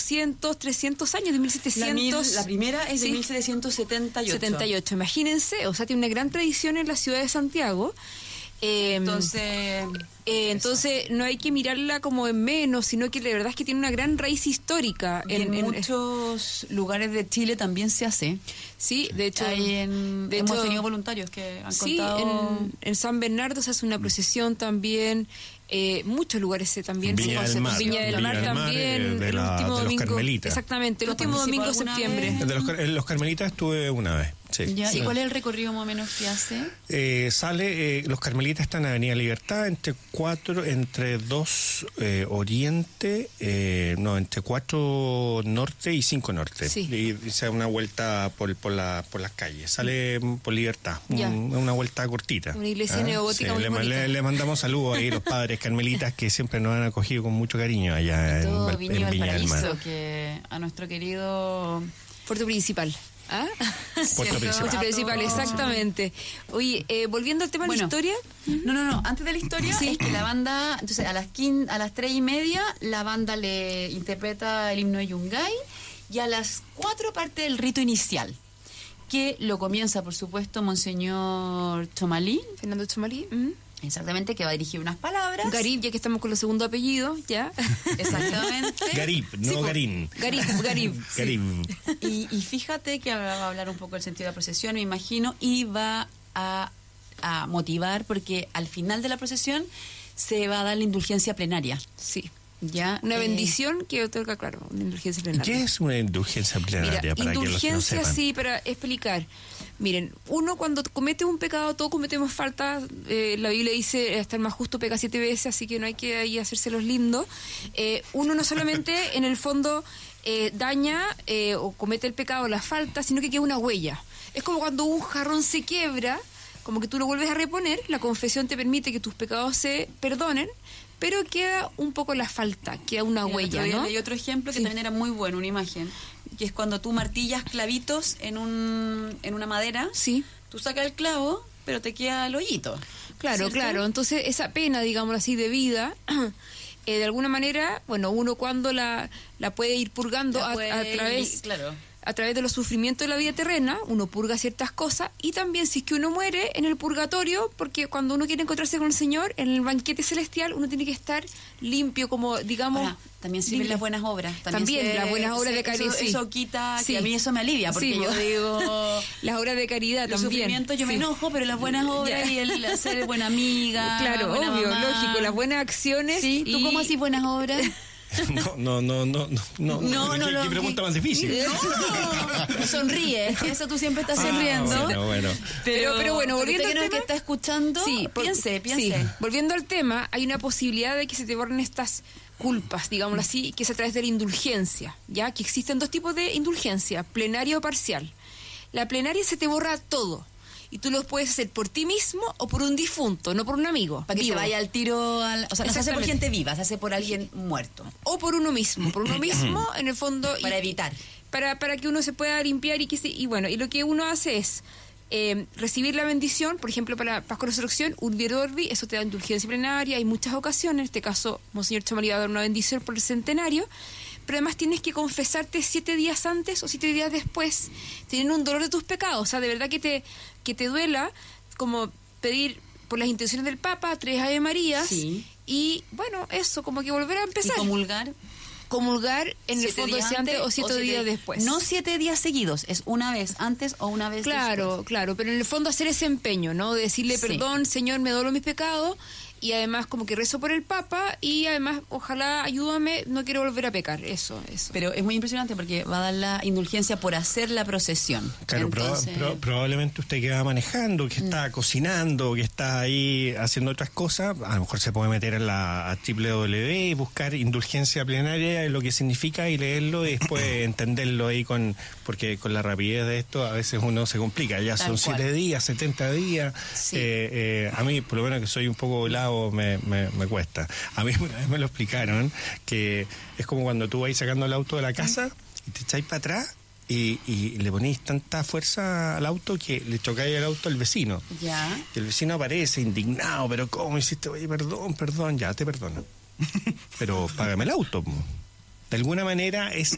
200, 300 años, de 1700. La primera es de 1778. 78, imagínense, o sea, tiene una gran tradición en la ciudad de Santiago. Entonces no hay que mirarla como en menos, sino que la verdad es que tiene una gran raíz histórica. En muchos lugares de Chile también se hace. Sí, de hecho, hemos tenido voluntarios que han contado. En San Bernardo se hace una procesión también. Muchos lugares también. Viña del Mar, Viña del Mar también. de el último los domingo. Carmelitas. Exactamente, el último domingo de septiembre. En los Carmelitas estuve una vez. Sí. Ya, ¿y cuál es el recorrido más o menos que hace? Los Carmelitas están en Avenida Libertad, entre 2 Oriente, entre 4 Norte y 5 Norte. Sí. Y se da una vuelta por las calles. Sale por Libertad, una vuelta cortita. Una iglesia neogótica muy bonita. Le mandamos saludos ahí a los padres carmelitas que siempre nos han acogido con mucho cariño allá en Viña del Mar. Que a nuestro querido Puerto Principal. ¿Ah? Puerto Principal, exactamente. Oye, volviendo al tema de la historia. No, antes de la historia es que la banda, entonces a las 3:30 la banda le interpreta el himno de Yungay y a las 4 parte del rito inicial, que lo comienza, por supuesto, Monseñor Chomalí. Fernando Chomalí. Exactamente, que va a dirigir unas palabras. Garib, ya que estamos con los segundos apellidos, ya. Exactamente. Garib, no Garín. Garib. Sí. Garib. Y fíjate que va a hablar un poco del sentido de la procesión, me imagino, y va a motivar, porque al final de la procesión se va a dar la indulgencia plenaria. Sí. Ya, una bendición que otorga, claro, una indulgencia plenaria. ¿Qué es una indulgencia plenaria? Mira, para indulgencia, que los que no sepan? sí, para explicar. Miren, uno cuando comete un pecado, todos cometemos falta. La Biblia dice, hasta el más justo peca 7 veces, así que no hay que ahí hacerse los lindos. Uno no solamente, en el fondo, daña o comete el pecado, la falta, sino que queda una huella. Es como cuando un jarrón se quiebra, como que tú lo vuelves a reponer, la confesión te permite que tus pecados se perdonen, pero queda un poco la falta, queda una huella, ¿no? Hay otro ejemplo que también era muy bueno, una imagen, que es cuando tú martillas clavitos en una madera, tú sacas el clavo, pero te queda el hoyito. Claro, ¿cierto? claro. Entonces, esa pena, digamos así, de vida, de alguna manera, bueno, uno cuando la puede ir purgando a través... Claro. A través de los sufrimientos de la vida terrena, uno purga ciertas cosas, y también si es que uno muere en el purgatorio, porque cuando uno quiere encontrarse con el Señor, en el banquete celestial, uno tiene que estar limpio, como digamos... Ahora, también sirven las buenas obras. También las buenas obras de caridad. Eso quita, que a mí eso me alivia, porque yo digo... Las obras de caridad los también. Los sufrimientos yo me enojo, pero las buenas obras y el ser buena amiga... Claro, buena obvio, mamá. lógico, las buenas acciones... Sí, ¿tú cómo así buenas obras? No. ¿Qué pregunta más difícil? No, sonríe. Eso tú siempre estás sonriendo. Bueno. Pero bueno, volviendo al tema, que está escuchando, piense. Sí. Volviendo al tema, hay una posibilidad de que se te borren estas culpas, digámoslo así, que es a través de la indulgencia, ya que existen 2 tipos de indulgencia, plenaria o parcial. La plenaria se te borra todo. Y tú lo puedes hacer por ti mismo o por un difunto, no por un amigo. Para que vivo. se vaya al tiro... O sea, no se hace por gente viva, se hace por alguien muerto. O por uno mismo. Por uno mismo, en el fondo... Para evitar. Para que uno se pueda limpiar y bueno, y lo que uno hace es recibir la bendición, por ejemplo, para Pascua Resurrección, Urbi et Orbi, eso te da indulgencia plenaria, hay muchas ocasiones, en este caso, Monseñor Chomalí va a dar una bendición por el centenario, pero además tienes que confesarte 7 días antes o 7 días después, teniendo un dolor de tus pecados, o sea, de verdad que te duela, como pedir por las intenciones del Papa, 3 Ave Marías, y bueno, eso, como que volver a empezar. ¿Y comulgar? Comulgar en el fondo ese antes o 7 días después. No 7 días seguidos, es una vez antes o una vez después. Claro, pero en el fondo hacer ese empeño, ¿no? De decirle, perdón, Señor, me dolo mis pecados, y además como que rezo por el Papa, y además, ojalá, ayúdame, no quiero volver a pecar, eso. Pero es muy impresionante porque va a dar la indulgencia por hacer la procesión. Claro, entonces... probablemente usted que va manejando, que está cocinando, que está ahí haciendo otras cosas, a lo mejor se puede meter a www y buscar indulgencia plenaria, lo que significa, y leerlo y después entenderlo ahí porque con la rapidez de esto a veces uno se complica, ya son 7 días, 70 días, a mí por lo menos que soy un poco volado me cuesta. A mí una vez me lo explicaron, que es como cuando tú vas sacando el auto de la casa y te echáis para atrás y le ponéis tanta fuerza al auto que le chocáis el auto al vecino. Ya. Y el vecino aparece indignado, pero ¿cómo hiciste? Oye, perdón, ya te perdono. Pero págame el auto. De alguna manera es